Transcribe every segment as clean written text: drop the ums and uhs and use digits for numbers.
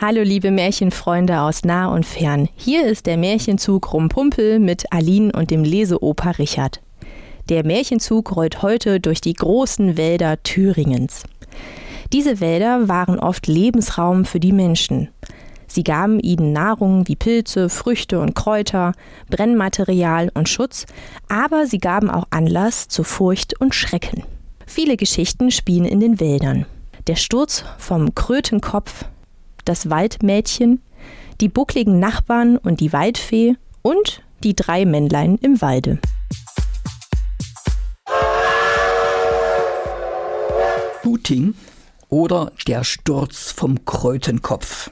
Hallo liebe Märchenfreunde aus nah und fern. Hier ist der Märchenzug Rumpumpel mit Aline und dem Leseoper Richard. Der Märchenzug rollt heute durch die großen Wälder Thüringens. Diese Wälder waren oft Lebensraum für die Menschen. Sie gaben ihnen Nahrung wie Pilze, Früchte und Kräuter, Brennmaterial und Schutz, aber sie gaben auch Anlass zu Furcht und Schrecken. Viele Geschichten spielen in den Wäldern. Der Sturz vom Krötenkopf, das Waldmädchen, die buckligen Nachbarn und die Waldfee und die 3 Männlein im Walde. Shooting oder der Sturz vom Krötenkopf.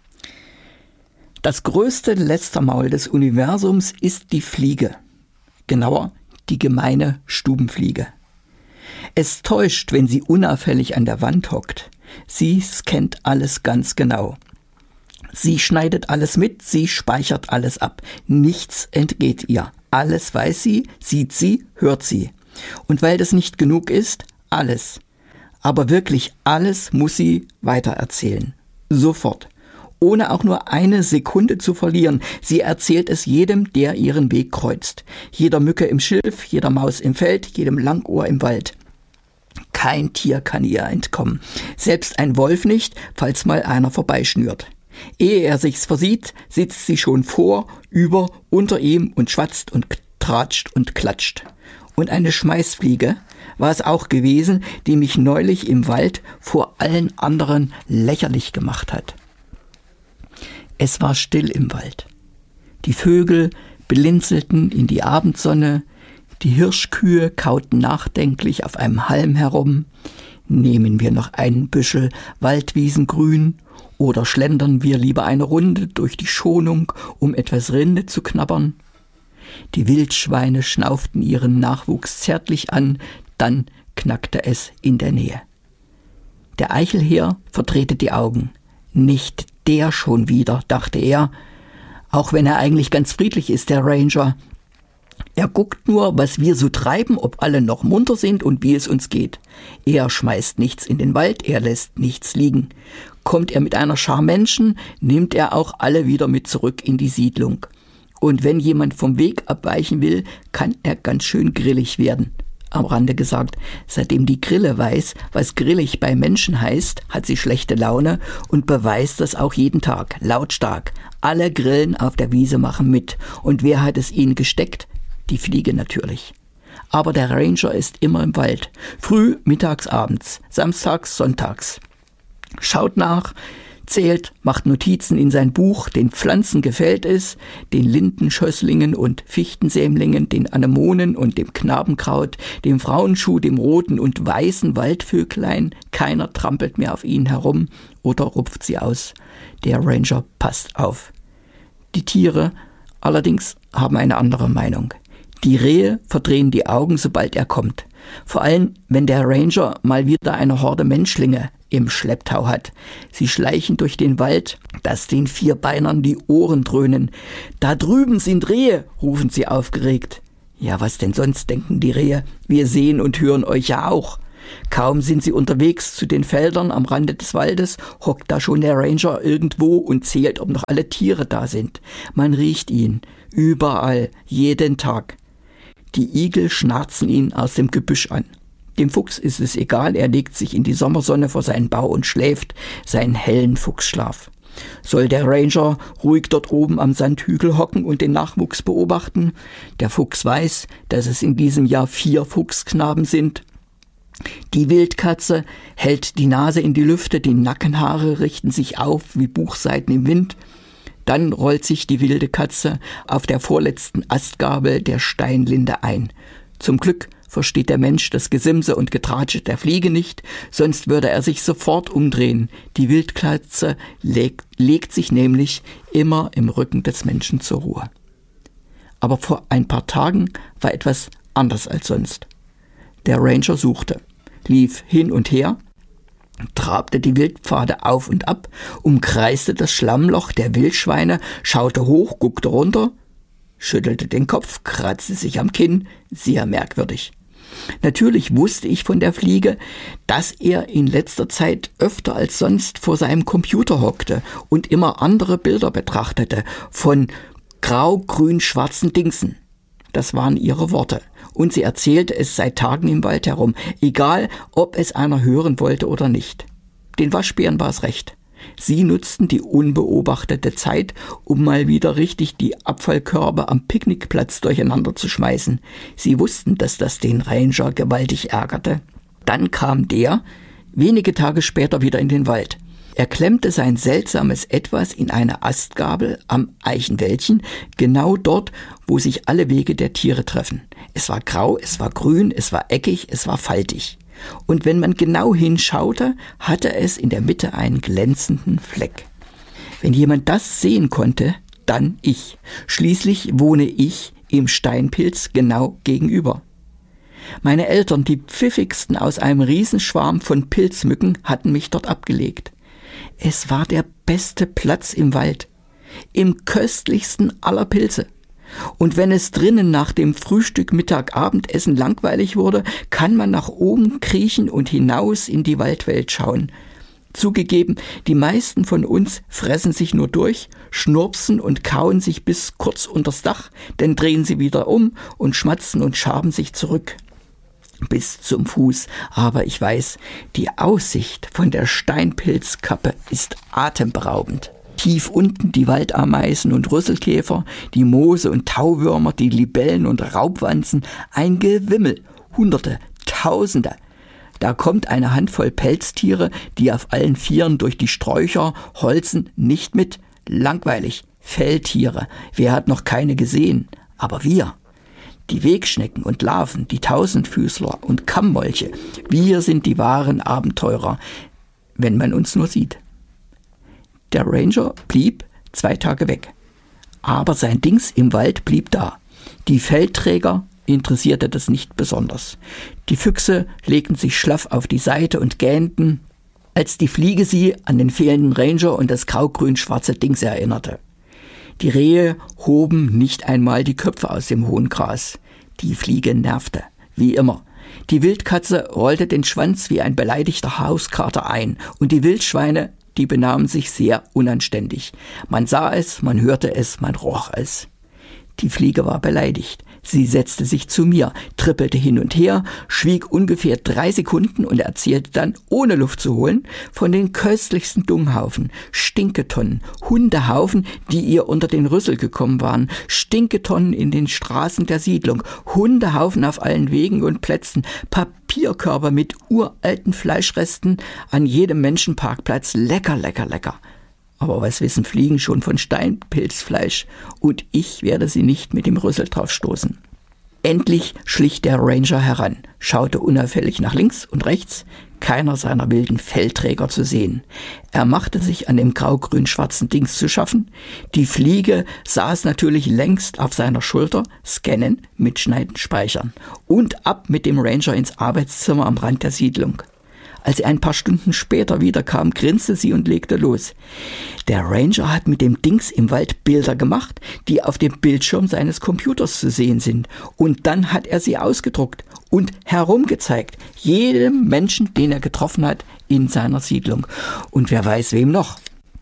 Das größte Lästermaul des Universums ist die Fliege, genauer die gemeine Stubenfliege. Es täuscht, wenn sie unauffällig an der Wand hockt. Sie scannt alles ganz genau. Sie schneidet alles mit, sie speichert alles ab. Nichts entgeht ihr. Alles weiß sie, sieht sie, hört sie. Und weil das nicht genug ist, alles. Aber wirklich alles muss sie weitererzählen. Sofort. Ohne auch nur eine Sekunde zu verlieren. Sie erzählt es jedem, der ihren Weg kreuzt. Jeder Mücke im Schilf, jeder Maus im Feld, jedem Langohr im Wald. Kein Tier kann ihr entkommen. Selbst ein Wolf nicht, falls mal einer vorbeischnürt. Ehe er sich's versieht, sitzt sie schon vor, über, unter ihm und schwatzt und tratscht und klatscht. Und eine Schmeißfliege war es auch gewesen, die mich neulich im Wald vor allen anderen lächerlich gemacht hat. Es war still im Wald. Die Vögel blinzelten in die Abendsonne, die Hirschkühe kauten nachdenklich auf einem Halm herum. Nehmen wir noch einen Büschel Waldwiesengrün oder schlendern wir lieber eine Runde durch die Schonung, um etwas Rinde zu knabbern? Die Wildschweine schnauften ihren Nachwuchs zärtlich an, dann knackte es in der Nähe. Der Eichelherr verdrehte die Augen. Nicht der schon wieder, dachte er, auch wenn er eigentlich ganz friedlich ist, der Ranger. Er guckt nur, was wir so treiben, ob alle noch munter sind und wie es uns geht. Er schmeißt nichts in den Wald, er lässt nichts liegen. Kommt er mit einer Schar Menschen, nimmt er auch alle wieder mit zurück in die Siedlung. Und wenn jemand vom Weg abweichen will, kann er ganz schön grillig werden. Am Rande gesagt, seitdem die Grille weiß, was grillig bei Menschen heißt, hat sie schlechte Laune und beweist das auch jeden Tag, lautstark. Alle Grillen auf der Wiese machen mit. Und wer hat es ihnen gesteckt? Die Fliege natürlich. Aber der Ranger ist immer im Wald. Früh, mittags, abends, samstags, sonntags. Schaut nach, zählt, macht Notizen in sein Buch, den Pflanzen gefällt es, den Lindenschösslingen und Fichtensämlingen, den Anemonen und dem Knabenkraut, dem Frauenschuh, dem roten und weißen Waldvöglein. Keiner trampelt mehr auf ihn herum oder rupft sie aus. Der Ranger passt auf. Die Tiere allerdings haben eine andere Meinung. Die Rehe verdrehen die Augen, sobald er kommt. Vor allem, wenn der Ranger mal wieder eine Horde Menschlinge im Schlepptau hat. Sie schleichen durch den Wald, dass den Vierbeinern die Ohren dröhnen. Da drüben sind Rehe, rufen sie aufgeregt. Ja, was denn sonst, denken die Rehe. Wir sehen und hören euch ja auch. Kaum sind sie unterwegs zu den Feldern am Rande des Waldes, hockt da schon der Ranger irgendwo und zählt, ob noch alle Tiere da sind. Man riecht ihn. Überall, jeden Tag. Die Igel schnarzen ihn aus dem Gebüsch an. Dem Fuchs ist es egal, er legt sich in die Sommersonne vor seinen Bau und schläft seinen hellen Fuchsschlaf. Soll der Ranger ruhig dort oben am Sandhügel hocken und den Nachwuchs beobachten? Der Fuchs weiß, dass es in diesem Jahr 4 Fuchsknaben sind. Die Wildkatze hält die Nase in die Lüfte, die Nackenhaare richten sich auf wie Buchseiten im Wind. Dann rollt sich die wilde Katze auf der vorletzten Astgabel der Steinlinde ein. Zum Glück versteht der Mensch das Gesimse und Getratsche der Fliege nicht, sonst würde er sich sofort umdrehen. Die Wildkatze legt sich nämlich immer im Rücken des Menschen zur Ruhe. Aber vor ein paar Tagen war etwas anders als sonst. Der Ranger suchte, lief hin und her, trabte die Wildpfade auf und ab, umkreiste das Schlammloch der Wildschweine, schaute hoch, guckte runter, schüttelte den Kopf, kratzte sich am Kinn, sehr merkwürdig. Natürlich wusste ich von der Fliege, dass er in letzter Zeit öfter als sonst vor seinem Computer hockte und immer andere Bilder betrachtete von grau-grün-schwarzen Dingsen. Das waren ihre Worte. Und sie erzählte es seit Tagen im Wald herum, egal ob es einer hören wollte oder nicht. Den Waschbären war es recht. Sie nutzten die unbeobachtete Zeit, um mal wieder richtig die Abfallkörbe am Picknickplatz durcheinander zu schmeißen. Sie wussten, dass das den Ranger gewaltig ärgerte. Dann kam der, wenige Tage später, wieder in den Wald. Er klemmte sein seltsames Etwas in eine Astgabel am Eichenwäldchen, genau dort, wo sich alle Wege der Tiere treffen. Es war grau, es war grün, es war eckig, es war faltig. Und wenn man genau hinschaute, hatte es in der Mitte einen glänzenden Fleck. Wenn jemand das sehen konnte, dann ich. Schließlich wohne ich im Steinpilz genau gegenüber. Meine Eltern, die pfiffigsten aus einem Riesenschwarm von Pilzmücken, hatten mich dort abgelegt. Es war der beste Platz im Wald, im köstlichsten aller Pilze. Und wenn es drinnen nach dem Frühstück, Mittag, Abendessen langweilig wurde, kann man nach oben kriechen und hinaus in die Waldwelt schauen. Zugegeben, die meisten von uns fressen sich nur durch, schnurpsen und kauen sich bis kurz unters Dach, dann drehen sie wieder um und schmatzen und schaben sich zurück. Bis zum Fuß, aber ich weiß, die Aussicht von der Steinpilzkappe ist atemberaubend. Tief unten die Waldameisen und Rüsselkäfer, die Moose und Tauwürmer, die Libellen und Raubwanzen, ein Gewimmel, Hunderte, Tausende. Da kommt eine Handvoll Pelztiere, die auf allen Vieren durch die Sträucher holzen, nicht mit. Langweilig, Felltiere, wer hat noch keine gesehen? Aber wir. Die Wegschnecken und Larven, die Tausendfüßler und Kammmolche, wir sind die wahren Abenteurer, wenn man uns nur sieht. Der Ranger blieb 2 Tage weg, aber sein Dings im Wald blieb da. Die Feldträger interessierte das nicht besonders. Die Füchse legten sich schlaff auf die Seite und gähnten, als die Fliege sie an den fehlenden Ranger und das grau-grün-schwarze Dings erinnerte. Die Rehe hoben nicht einmal die Köpfe aus dem hohen Gras. Die Fliege nervte, wie immer. Die Wildkatze rollte den Schwanz wie ein beleidigter Hauskater ein und die Wildschweine, die benahmen sich sehr unanständig. Man sah es, man hörte es, man roch es. Die Fliege war beleidigt. Sie setzte sich zu mir, trippelte hin und her, schwieg ungefähr 3 Sekunden und erzählte dann, ohne Luft zu holen, von den köstlichsten Dunghaufen, Stinketonnen, Hundehaufen, die ihr unter den Rüssel gekommen waren, Stinketonnen in den Straßen der Siedlung, Hundehaufen auf allen Wegen und Plätzen, Papierkörbe mit uralten Fleischresten an jedem Menschenparkplatz, lecker, lecker, lecker. Aber was wissen Fliegen schon von Steinpilzfleisch? Und ich werde sie nicht mit dem Rüssel drauf stoßen. Endlich schlich der Ranger heran, schaute unauffällig nach links und rechts, keiner seiner wilden Fellträger zu sehen. Er machte sich an dem grau-grün-schwarzen Dings zu schaffen. Die Fliege saß natürlich längst auf seiner Schulter, scannen, mitschneiden, speichern. Und ab mit dem Ranger ins Arbeitszimmer am Rand der Siedlung. Als sie ein paar Stunden später wiederkam, grinste sie und legte los. Der Ranger hat mit dem Dings im Wald Bilder gemacht, die auf dem Bildschirm seines Computers zu sehen sind. Und dann hat er sie ausgedruckt und herumgezeigt. Jedem Menschen, den er getroffen hat in seiner Siedlung. Und wer weiß wem noch.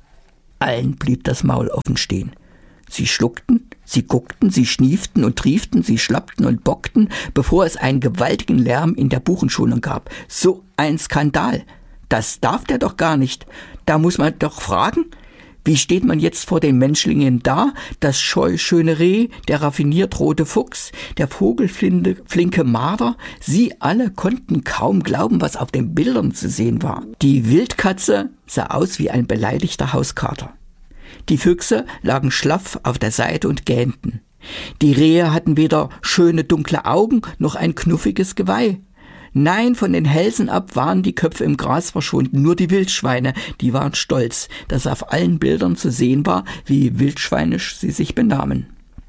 Allen blieb das Maul offen stehen. Sie schluckten, sie guckten, sie schnieften und trieften, sie schlappten und bockten, bevor es einen gewaltigen Lärm in der Buchenschulung gab. So ein Skandal. Das darf der doch gar nicht. Da muss man doch fragen, wie steht man jetzt vor den Menschlingen da? Das scheuschöne Reh, der raffiniert rote Fuchs, der vogelflinke Marder. Sie alle konnten kaum glauben, was auf den Bildern zu sehen war. Die Wildkatze sah aus wie ein beleidigter Hauskater. Die Füchse lagen schlaff auf der Seite und gähnten. Die Rehe hatten weder schöne dunkle Augen noch ein knuffiges Geweih. Nein, von den Hälsen ab waren die Köpfe im Gras verschwunden. Nur die Wildschweine, die waren stolz, dass auf allen Bildern zu sehen war, wie wildschweinisch sie sich benahmen.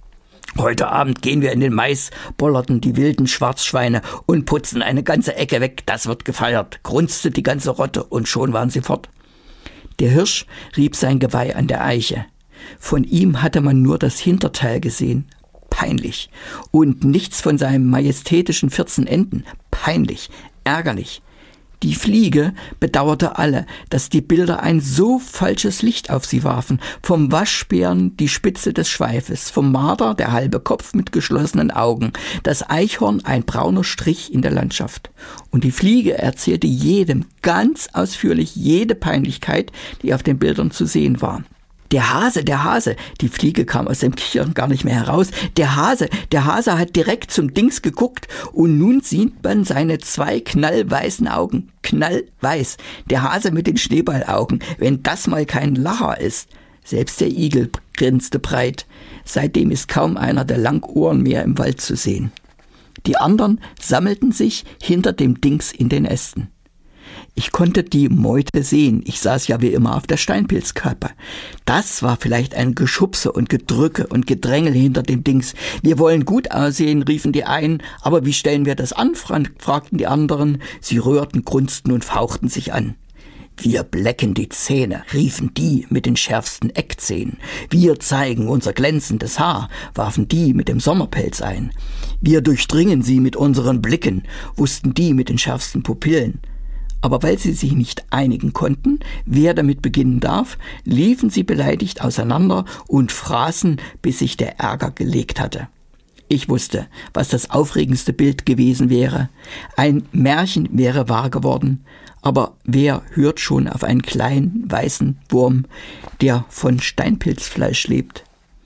Heute Abend gehen wir in den Mais, bollerten die wilden Schwarzschweine und putzen eine ganze Ecke weg. Das wird gefeiert, grunzte die ganze Rotte und schon waren sie fort. Der Hirsch rieb sein Geweih an der Eiche. Von ihm hatte man nur das Hinterteil gesehen. peinlich. Und nichts von seinem majestätischen 14 Enden, peinlich, ärgerlich. Die Fliege bedauerte alle, dass die Bilder ein so falsches Licht auf sie warfen. Vom Waschbären die Spitze des Schweifes, vom Marder der halbe Kopf mit geschlossenen Augen, das Eichhorn ein brauner Strich in der Landschaft. Und die Fliege erzählte jedem ganz ausführlich jede Peinlichkeit, die auf den Bildern zu sehen war. Der Hase, die Fliege kam aus dem Kichern gar nicht mehr heraus. Der Hase hat direkt zum Dings geguckt und nun sieht man seine 2 knallweißen Augen. Knallweiß. Der Hase mit den Schneeballaugen, wenn das mal kein Lacher ist. Selbst der Igel grinste breit. Seitdem ist kaum einer der Langohren mehr im Wald zu sehen. Die anderen sammelten sich hinter dem Dings in den Ästen. Ich konnte die Meute sehen. Ich saß ja wie immer auf der Steinpilzkappe. Das war vielleicht ein Geschubse und Gedrücke und Gedrängel hinter dem Dings. Wir wollen gut aussehen, riefen die einen. Aber wie stellen wir das an, fragten die anderen. Sie rührten, grunzten und fauchten sich an. Wir blecken die Zähne, riefen die mit den schärfsten Eckzähnen. Wir zeigen unser glänzendes Haar, warfen die mit dem Sommerpelz ein. Wir durchdringen sie mit unseren Blicken, wussten die mit den schärfsten Pupillen. Aber weil sie sich nicht einigen konnten, wer damit beginnen darf, liefen sie beleidigt auseinander und fraßen, bis sich der Ärger gelegt hatte. Ich wusste, was das aufregendste Bild gewesen wäre. Ein Märchen wäre wahr geworden, aber wer hört schon auf einen kleinen, weißen Wurm, der von Steinpilzfleisch lebt?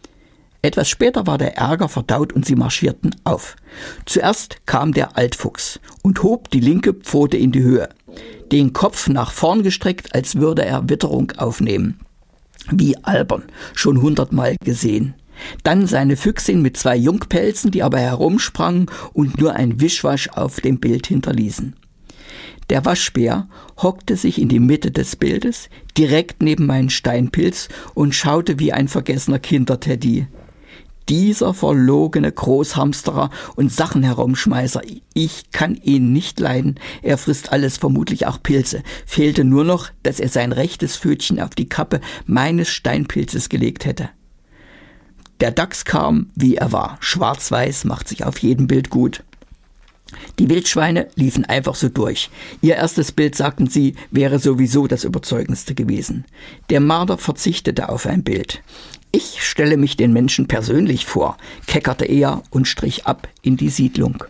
Etwas später war der Ärger verdaut und sie marschierten auf. Zuerst kam der Altfuchs und hob die linke Pfote in die Höhe, den Kopf nach vorn gestreckt, als würde er Witterung aufnehmen. Wie albern, schon 100-mal gesehen. Dann seine Füchsin mit 2 Jungpelzen, die aber herumsprangen und nur ein Wischwasch auf dem Bild hinterließen. Der Waschbär hockte sich in die Mitte des Bildes, direkt neben meinen Steinpilz und schaute wie ein vergessener Kinderteddy. Dieser verlogene Großhamsterer und Sachenherumschmeißer, ich kann ihn nicht leiden, er frisst alles, vermutlich auch Pilze. Fehlte nur noch, dass er sein rechtes Pfötchen auf die Kappe meines Steinpilzes gelegt hätte. Der Dachs kam, wie er war, schwarz-weiß, macht sich auf jedem Bild gut. Die Wildschweine liefen einfach so durch. Ihr erstes Bild, sagten sie, wäre sowieso das überzeugendste gewesen. Der Marder verzichtete auf ein Bild. Ich stelle mich den Menschen persönlich vor, keckerte er und strich ab in die Siedlung.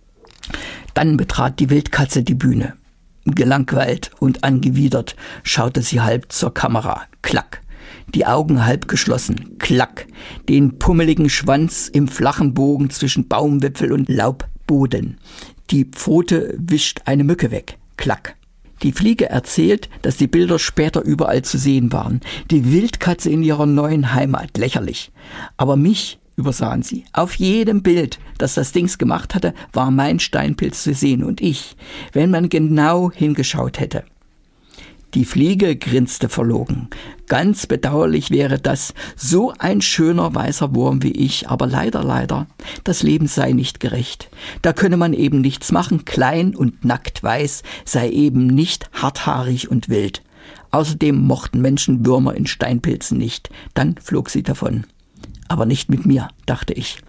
Dann betrat die Wildkatze die Bühne. Gelangweilt und angewidert schaute sie halb zur Kamera. Klack. Die Augen halb geschlossen. Klack. Den pummeligen Schwanz im flachen Bogen zwischen Baumwipfel und Laubboden. Die Pfote wischt eine Mücke weg. Klack. Die Fliege erzählt, dass die Bilder später überall zu sehen waren. Die Wildkatze in ihrer neuen Heimat, lächerlich. Aber mich übersahen sie. Auf jedem Bild, das das Dings gemacht hatte, war mein Steinpilz zu sehen und ich, wenn man genau hingeschaut hätte. Die Fliege grinste verlogen. Ganz bedauerlich wäre das, so ein schöner weißer Wurm wie ich, aber leider, das Leben sei nicht gerecht. Da könne man eben nichts machen, klein und nackt weiß, sei eben nicht harthaarig und wild. Außerdem mochten Menschen Würmer in Steinpilzen nicht. Dann flog sie davon. Aber nicht mit mir, dachte ich.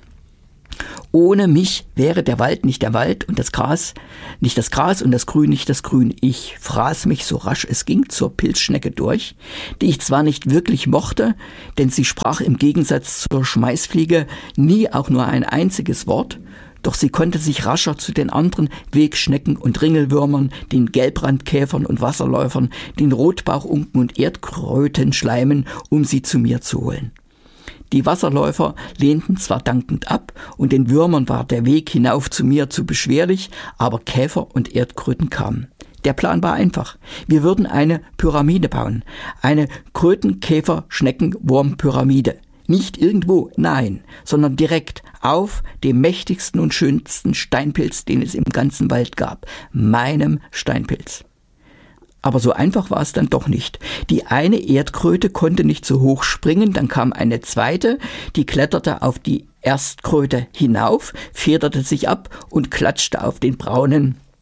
Ohne mich wäre der Wald nicht der Wald und das Gras nicht das Gras und das Grün nicht das Grün. Ich fraß mich so rasch es ging zur Pilzschnecke durch, die ich zwar nicht wirklich mochte, denn sie sprach im Gegensatz zur Schmeißfliege nie auch nur ein einziges Wort, doch sie konnte sich rascher zu den anderen Wegschnecken und Ringelwürmern, den Gelbrandkäfern und Wasserläufern, den Rotbauchunken und Erdkröten schleimen, um sie zu mir zu holen. Die Wasserläufer lehnten zwar dankend ab und den Würmern war der Weg hinauf zu mir zu beschwerlich, aber Käfer und Erdkröten kamen. Der Plan war einfach. Wir würden eine Pyramide bauen. Eine Kröten-Käfer-Schnecken-Wurm-Pyramide. Nicht irgendwo, nein, sondern direkt auf dem mächtigsten und schönsten Steinpilz, den es im ganzen Wald gab. Meinem Steinpilz. Aber so einfach war es dann doch nicht. Die eine Erdkröte konnte nicht so hoch springen, dann kam eine zweite, die kletterte auf die Erstkröte hinauf, federte sich ab und klatschte auf den braunen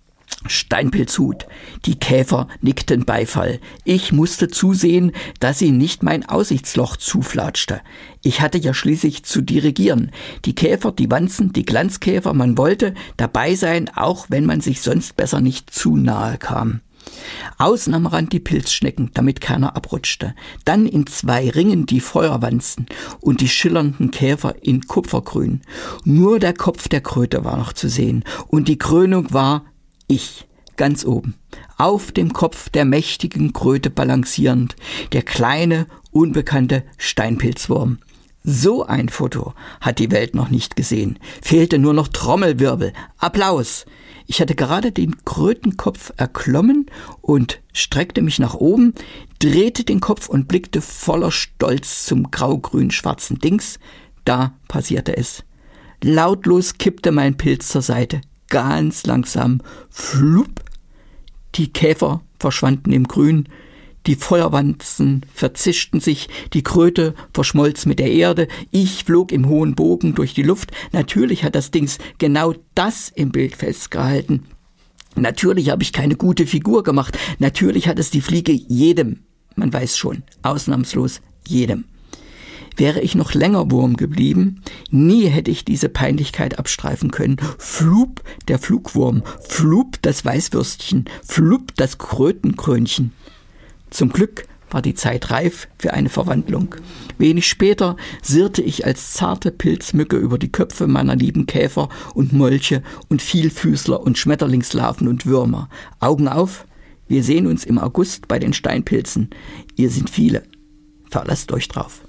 Steinpilzhut. Die Käfer nickten Beifall. Ich musste zusehen, dass sie nicht mein Aussichtsloch zuflatschte. Ich hatte ja schließlich zu dirigieren. Die Käfer, die Wanzen, die Glanzkäfer, man wollte dabei sein, auch wenn man sich sonst besser nicht zu nahe kam. Außen am Rand die Pilzschnecken, damit keiner abrutschte. Dann in 2 Ringen die Feuerwanzen und die schillernden Käfer in Kupfergrün. Nur der Kopf der Kröte war noch zu sehen. Und die Krönung war ich, ganz oben, auf dem Kopf der mächtigen Kröte balancierend, der kleine, unbekannte Steinpilzwurm. So ein Foto hat die Welt noch nicht gesehen. Fehlte nur noch Trommelwirbel, Applaus. Ich hatte gerade den Krötenkopf erklommen und streckte mich nach oben, drehte den Kopf und blickte voller Stolz zum grau-grün-schwarzen Dings. Da passierte es. Lautlos kippte mein Pilz zur Seite. Ganz langsam, flupp, die Käfer verschwanden im Grün, die Feuerwanzen verzischten sich, die Kröte verschmolz mit der Erde, ich flog im hohen Bogen durch die Luft. Natürlich hat das Dings genau das im Bild festgehalten. Natürlich habe ich keine gute Figur gemacht. Natürlich hat es die Fliege jedem, man weiß schon, ausnahmslos jedem. Wäre ich noch länger Wurm geblieben, nie hätte ich diese Peinlichkeit abstreifen können. Flup, der Flugwurm, flup, das Weißwürstchen, flup, das Krötenkrönchen. Zum Glück war die Zeit reif für eine Verwandlung. Wenig später sirrte ich als zarte Pilzmücke über die Köpfe meiner lieben Käfer und Molche und Vielfüßler und Schmetterlingslarven und Würmer. Augen auf, wir sehen uns im August bei den Steinpilzen. Ihr sind viele. Verlasst euch drauf.